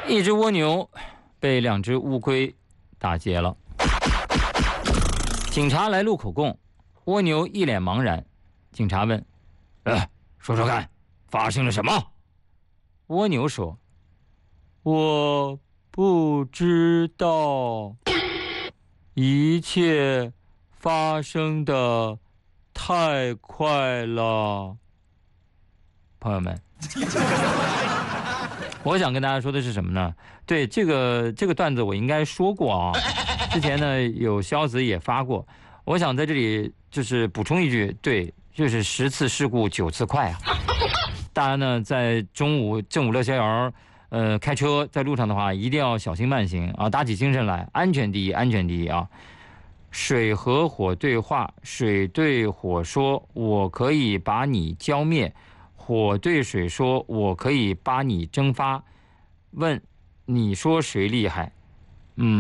一只蜗牛被2只乌龟打劫了，警察来录口供，蜗牛一脸茫然。警察问：“说说看，发生了什么？”蜗牛说：“我不知道，一切发生的太快了。”朋友们，我想跟大家说的是什么呢？对，这个段子我应该说过啊，之前呢有肖子也发过。我想在这里就是补充一句，对，就是10次事故9次快啊。大家呢在中午正午乐逍遥，开车在路上的话，一定要小心慢行啊，打起精神来，安全第一，安全第一啊。水和火对话，水对火说：“我可以把你浇灭。”火对水说：“我可以把你蒸发。”问：“你说谁厉害？”